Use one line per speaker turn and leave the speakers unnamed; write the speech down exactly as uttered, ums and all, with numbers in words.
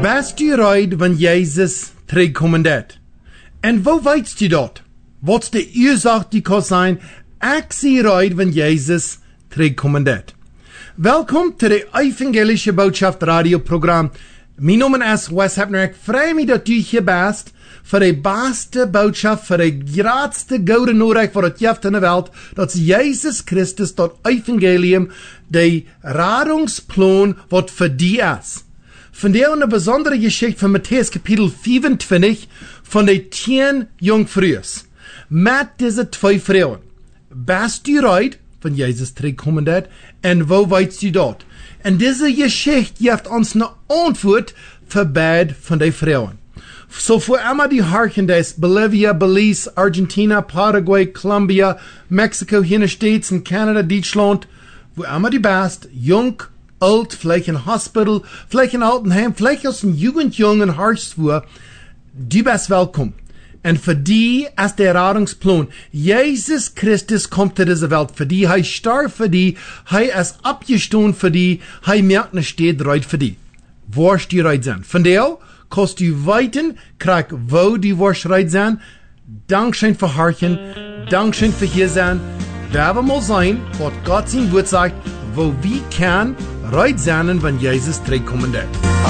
Best du reid van Jezus terugkommen det? En wo weißt du dort? Wat's de Ursache die kann sein, ich sie reid van Jezus terugkommen det? Welkom to de Evangelische Botschaft radioprogram. Mijn naam is Wes Hepner. Ik freue mich dat u hier bent voor de beste boodschap, voor de grootste gouden nodig voor het jeft in de wereld, dat Jezus Christus, dat Evangelium, de Radungsplan, wat voor die is. Vandaar een bijzondere geschichte van Matthäus kapitel vierentwintig van de tien jongvrouwen. Met deze twee vrouwen. Best u reid van Jezus terugkomen dat, en wo weißt u dat? En deze geschichte geeft ons een antwoord voor beide van die vrouwen. So voor allemaal die harkendes, Bolivia, Belize, Argentina, Paraguay, Colombia, Mexico, United States en Canada, Duitsland, wo allemaal die best, jong, oud, vielleicht in hospital, vielleicht in Altenheim, vielleicht als een jugendjong in Hartsvoer, du bist welkom. En voor die is der Radungsplan. Jesus Christus kommt zu dieser Welt für die. Hij starb für die. Hij is abgestorben für die. Hij merkt nicht steht reit für die. Worst die reit sein. Von der kannst du weiten, krieg wo die worst reit sein. Dankeschön für Harchen. Dankeschön für hier sein. Wer wir mal sein, was Gott sein Wort sagt, wo wir kann reit sein, wenn Jesus zurückkommen wird.